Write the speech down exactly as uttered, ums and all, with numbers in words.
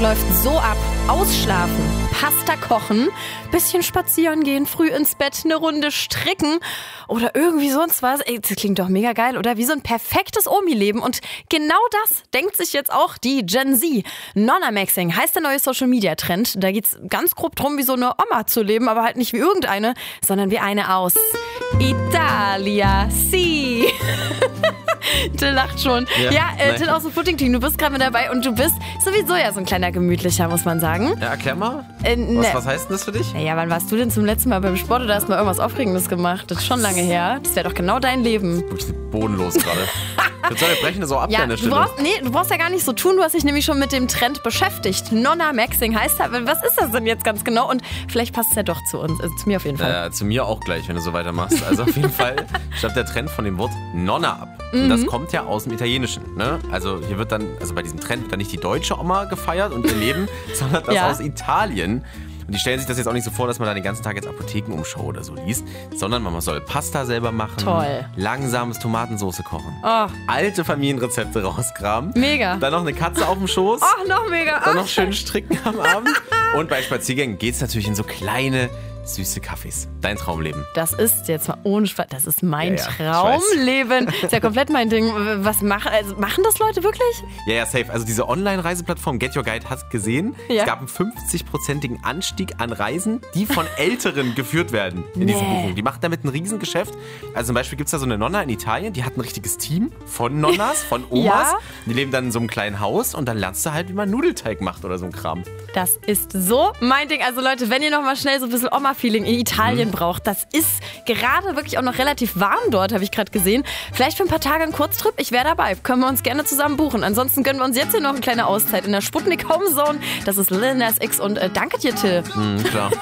läuft so ab. Ausschlafen, Pasta kochen, bisschen spazieren gehen, früh ins Bett, eine Runde stricken oder irgendwie sonst was. Ey, das klingt doch mega geil, oder? Wie so ein perfektes Omi-Leben. Und genau das denkt sich jetzt auch die Gen Z. Nonna-Maxing heißt der neue Social-Media-Trend. Da geht's ganz grob drum, wie so eine Oma zu leben, aber halt nicht wie irgendeine, sondern wie eine aus Italia. Si. Till lacht schon. Ja, ja äh, Till aus dem Footing-Team, du bist gerade mit dabei und du bist sowieso ja so ein kleiner Gemütlicher, muss man sagen. Ja, erklär mal. Äh, ne. was, was heißt denn das für dich? Naja, wann warst du denn zum letzten Mal beim Sport oder hast mal irgendwas Aufregendes gemacht? Das ist schon lange her. Das wäre doch genau dein Leben. Wirklich bodenlos gerade. Jetzt soll wir brechen das auch ab, ja, deine du Stimme. brauchst, nee, du brauchst ja gar nicht so tun. Du hast dich nämlich schon mit dem Trend beschäftigt. Nonna-Maxing heißt das. Was ist das denn jetzt ganz genau? Und vielleicht passt es ja doch zu uns. Also zu mir auf jeden Fall. Äh, zu mir auch gleich, wenn du so weitermachst. Also auf jeden Fall stammt der Trend von dem Wort Nonna ab. Und das kommt ja aus dem Italienischen. Ne? Also hier wird dann, also bei diesem Trend wird dann nicht die deutsche Oma gefeiert und ihr Leben, sondern das Ja. aus Italien. Und die stellen sich das jetzt auch nicht so vor, dass man da den ganzen Tag jetzt Apothekenumschau oder so liest, sondern man soll Pasta selber machen, Toll. langsames Tomatensauce kochen, Oh, alte Familienrezepte rauskramen, mega. dann noch eine Katze auf dem Schoß, Oh, noch mega. dann Oh, noch schön stricken am Abend und bei Spaziergängen geht es natürlich in so kleine, süße Kaffees. Dein Traumleben. Das ist jetzt mal ohne Spaß, das ist mein Ja, ja, ich Traumleben. Ist ja komplett mein Ding. Was machen, also machen das Leute wirklich? Ja, ja, safe. Also diese Online-Reiseplattform Get Your Guide hat gesehen, Ja. es gab einen fünfzig-prozentigen Anstieg an Reisen, die von Älteren geführt werden in diesen Nee. Buchungen. Die macht damit ein Riesengeschäft. Also zum Beispiel gibt es da so eine Nonna in Italien, die hat ein richtiges Team von Nonnas, von Omas. Ja. Die leben dann in so einem kleinen Haus und dann lernst du halt, wie man Nudelteig macht oder so ein Kram. Das ist so mein Ding. Also Leute, wenn ihr noch mal schnell so ein bisschen Oma-Feeling in Italien Mhm. braucht, das ist gerade wirklich auch noch relativ warm dort, habe ich gerade gesehen. Vielleicht für ein paar Tage ein Kurztrip, ich wäre dabei. Können wir uns gerne zusammen buchen. Ansonsten gönnen wir uns jetzt hier noch eine kleine Auszeit in der Sputnik Home Zone. Das ist Lil Nas X und äh, danke dir, Till. Mhm, klar.